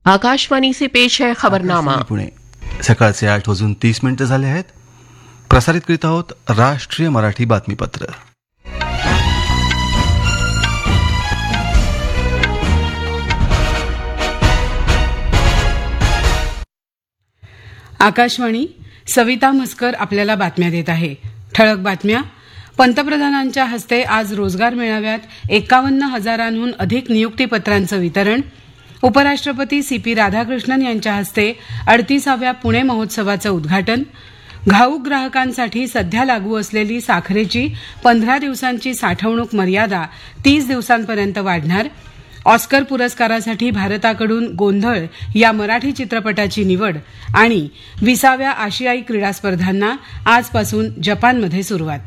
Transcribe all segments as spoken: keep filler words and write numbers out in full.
आकाशवाणी से पेश है खबरनामा. पुणे सकाळचे आठ वाजून तीस मिनिटं झाले आहेत. प्रसारित करीत आहोत राष्ट्रीय मराठी बातमीपत्र. आकाशवाणी. सविता म्हसकर आपल्याला बातम्या देत आहे. ठळक बातम्या. पंतप्रधानांच्या हस्ते आज रोजगार मेळाव्यात एकावन्न हजारांहून अधिक नियुक्तीपत्रांचं वितरण. उपराष्ट्रपती सी पी राधाकृष्णन यांच्या हस्ते अडतीसाव्या पुणे महोत्सवाचं उद्घाटन. घाऊक ग्राहकांसाठी सध्या लागू असलेली साखरेची पंधरा दिवसांची साठवणूक मर्यादा तीस दिवसांपर्यंत वाढणार. ऑस्कर पुरस्कारासाठी भारताकडून गोंधळ या मराठी चित्रपटाची निवड. आणि विसाव्या आशियाई क्रीडा स्पर्धांना आजपासून जपानमध्ये सुरुवात.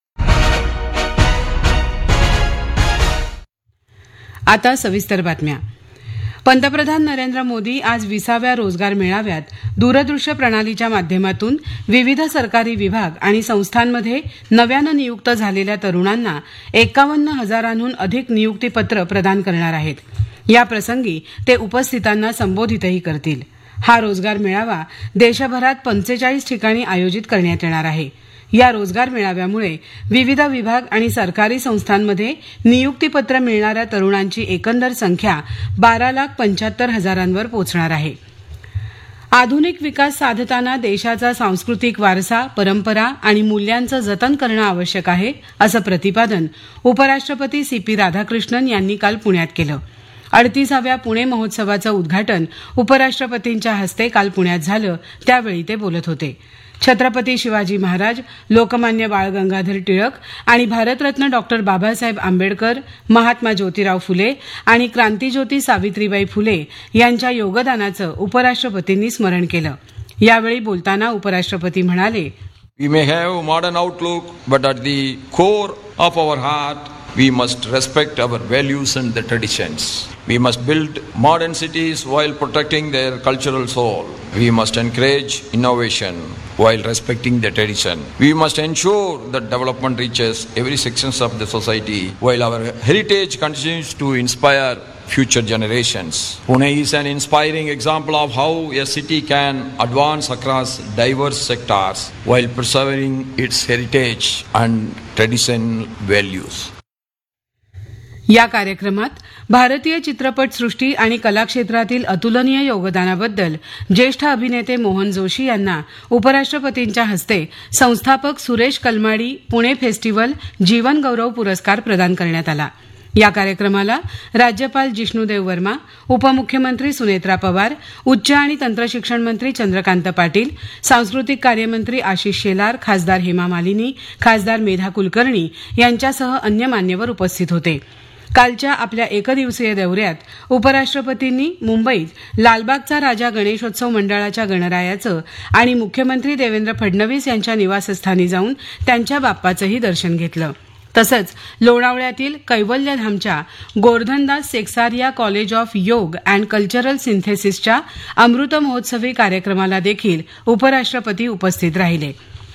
आता सविस्तर बातम्या. पंतप्रधान नरेंद्र मोदी आज विसाव्या रोजगार मेळाव्यात दूरदृश्य प्रणालीच्या माध्यमातून विविध सरकारी विभाग आणि संस्थांमध्ये नव्यानं नियुक्त झालेल्या तरुणांना एकावन्न हजारांहून अधिक नियुक्तीपत्र प्रदान करणार आहेत. या प्रसंगी ते उपस्थितांना संबोधितही करतील. हा रोजगार मेळावा देशभरात पंचेचाळीस ठिकाणी आयोजित करण्यात येणार आहे. या रोजगार मेळाव्यामुळे विविध विभाग आणि सरकारी संस्थांमध्ये नियुक्तीपत्र मिळणाऱ्या तरुणांची एकंदर संख्या बारा लाख पंच्याहत्तर हजारांवर पोहोचणार आहे. आधुनिक विकास साधताना देशाचा सांस्कृतिक वारसा, परंपरा आणि मूल्यांचं जतन करणं आवश्यक आहे, असं प्रतिपादन उपराष्ट्रपती सी पी राधाकृष्णन यांनी काल पुण्यात केलं. अडतीसाव्या पुणे महोत्सवाचं उद्घाटन उपराष्ट्रपतींच्या हस्ते काल पुण्यात झालं. त्यावेळी ते बोलत होते. छत्रपती शिवाजी महाराज, लोकमान्य बाळ गंगाधर टिळक आणि भारतरत्न डॉक्टर बाबासाहेब आंबेडकर, महात्मा ज्योतिराव फुले आणि क्रांतीज्योती सावित्रीबाई फुले यांच्या योगदानाचं उपराष्ट्रपतींनी स्मरण केलं. यावेळी बोलताना उपराष्ट्रपती म्हणाले, We may have modern outlook, but at the core of our heart, we must respect our values and the traditions. We must build modern cities while protecting their cultural soul. We must encourage innovation while respecting the tradition. We must ensure that development reaches every sections of the society while our heritage continues to inspire future generations. Pune is an inspiring example of how a city can advance across diverse sectors while preserving its heritage and traditional values. या कार्यक्रमात भारतीय चित्रपटसृष्टी आणि कला क्षेत्रातील अतुलनीय योगदानाबद्दल ज्येष्ठ अभिनेते मोहन जोशी यांना उपराष्ट्रपतींच्या हस्ते संस्थापक सुरेश कलमाडी पुणे फेस्टिव्हल जीवन गौरव पुरस्कार प्रदान करण्यात आला. या कार्यक्रमाला राज्यपाल जिष्णुदेव वर्मा, उपमुख्यमंत्री सुनेत्रा पवार, उच्च आणि तंत्रशिक्षण मंत्री चंद्रकांत पाटील, सांस्कृतिक कार्यमंत्री आशिष शेलार, खासदार हेमा मालिनी, खासदार मेधा कुलकर्णी यांच्यासह अन्य मान्यवर उपस्थित होते. कालच्या आपल्या एकदिवसीय दौऱ्यात उपराष्ट्रपतींनी मुंबईत लालबागचा राजा गणेशोत्सव मंडळाच्या गणरायाचं आणि मुख्यमंत्री देवेंद्र फडणवीस यांच्या निवासस्थानी जाऊन त्यांच्या बाप्पाचंही दर्शन घेतलं. तसंच लोणावळ्यातील कैवल्यधामच्या गोर्धनदास सेक्सारिया कॉलेज ऑफ योग अँड कल्चरल सिंथेसिसच्या अमृत महोत्सवी कार्यक्रमाला देखील उपराष्ट्रपती उपस्थित राहिले.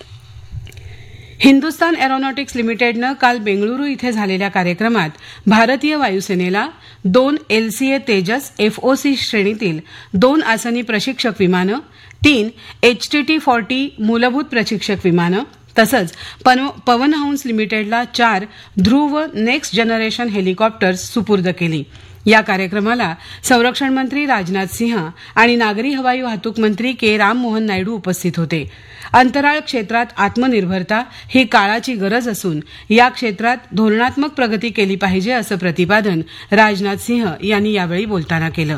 हिंदुस्तान एरोनॉटिक्स लिमिटेडनं काल बेंगळुरू इथे झालेल्या कार्यक्रमात भारतीय वायुसेनेला दोन एलसीए तेजस एफओसी श्रेणीतील दोन आसनी प्रशिक्षक विमानं, तीन एचटीटी फॉर्टी मूलभूत प्रशिक्षक विमानं तसंच पवनहंस लिमिटेडला चार ध्रुव नेक्स्ट जनरेशन हेलिकॉप्टर्स सुपूर्द केली. या कार्यक्रमाला संरक्षण मंत्री राजनाथ सिंह आणि नागरी हवाई वाहतूक मंत्री के राममोहन नायडू उपस्थित होते. अंतराळ क्षेत्रात आत्मनिर्भरता ही काळाची गरज असून या क्षेत्रात धोरणात्मक प्रगती केली पाहिजे असं प्रतिपादन राजनाथ सिंह यांनी यावेळी बोलताना केलं.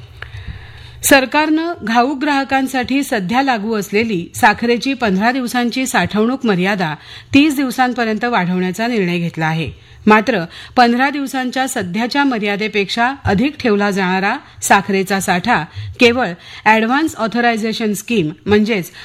सरकारनं घाऊक ग्राहकांसाठी सध्या लागू असलेली साखरेची पंधरा दिवसांची साठवणूक मर्यादा तीस दिवसांपर्यंत वाढवण्याचा निर्णय घेतला आहे. मात्र पंधरा दिवसांच्या सध्याच्या मर्यादेपेक्षा अधिक ठेवला जाणारा साखरेचा साठा केवळ अॅडव्हान्स ऑथरायझेशन स्कीम म्हणजेच